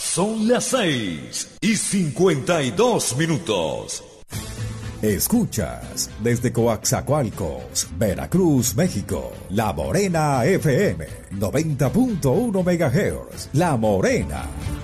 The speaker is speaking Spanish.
Son las 6:52. Escuchas desde Coaxacualcos, Veracruz, México, La Morena FM, 90.1 MHz. La Morena.